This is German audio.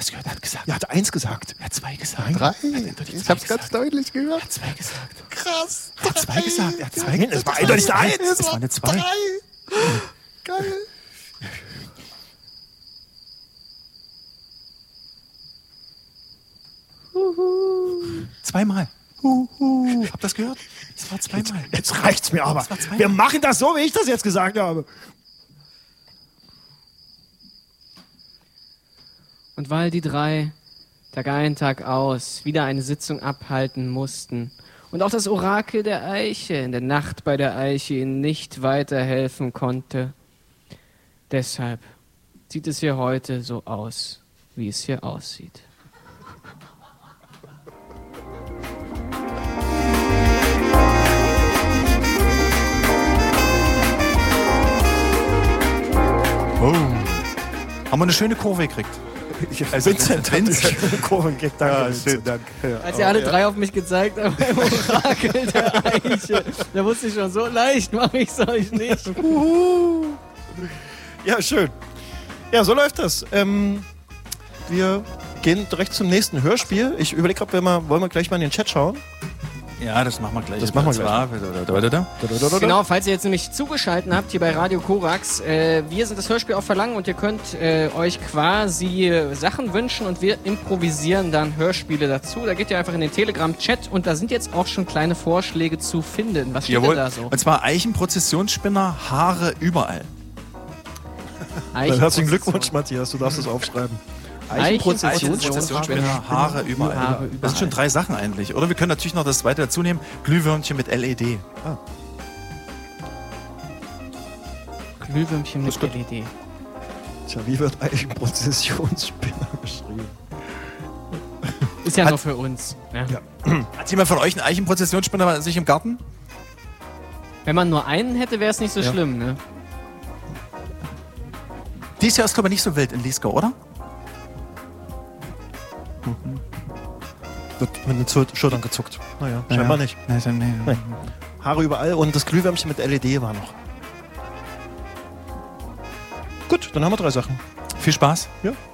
Was gehört? Er hat gesagt. Er hat 1 gesagt. Er hat 2 gesagt. 3? Ich hab's ganz deutlich gehört. Er hat 2 gesagt. Krass. Er hat 2 gesagt. Er hat 2 gesagt. Es war eindeutig der 1. Es war eine 2. 3. Geil. Zweimal. Habt ihr das gehört? Es war 2-mal. Jetzt reicht's mir aber. Wir machen das so, wie ich das jetzt gesagt habe. Und weil die 3 Tag ein, Tag aus wieder eine Sitzung abhalten mussten und auch das Orakel der Eiche in der Nacht bei der Eiche ihnen nicht weiterhelfen konnte, deshalb sieht es hier heute so aus, wie es hier aussieht. Oh. Haben wir eine schöne Kurve gekriegt. Vincent hat eine schöne Kurve gekriegt. Danke, schönen Dank. Als ihr alle 3 auf mich gezeigt habt, beim Orakel der Eiche, da wusste ich schon, so leicht mache ich es euch nicht. Ja, schön. Ja, so läuft das. Wir gehen direkt zum nächsten Hörspiel. Ich überlege gerade, wollen wir gleich mal in den Chat schauen? Ja, das machen wir gleich. Das machen wir gleich. Genau, falls ihr jetzt nämlich zugeschaltet habt hier bei Radio Korax, wir sind das Hörspiel auf Verlangen und ihr könnt euch quasi Sachen wünschen und wir improvisieren dann Hörspiele dazu. Da geht ihr einfach in den Telegram-Chat und da sind jetzt auch schon kleine Vorschläge zu finden. Was steht denn da so? Und zwar Eichenprozessionsspinner, Haare überall. Herzlichen Glückwunsch, Matthias, du darfst es aufschreiben. Eichenprozessionsspinner, Haare überall. Das sind schon 3 Sachen eigentlich. Oder wir können natürlich noch das zweite dazu nehmen. Glühwürmchen mit LED. Glühwürmchen mit LED. Tja, wie wird Eichenprozessionsspinner geschrieben? Ist ja nur für uns. Ja. Hat jemand von euch einen Eichenprozessionsspinner bei sich im Garten? Wenn man nur einen hätte, wäre es nicht so schlimm, ne? Dieses Jahr ist, glaube ich, nicht so wild in Liesgau, oder? Wird mit den Schultern gezuckt. Naja, scheinbar nicht. Nee. Haare überall und das Glühwürmchen mit LED war noch. Gut, dann haben wir 3 Sachen. Viel Spaß. Ja.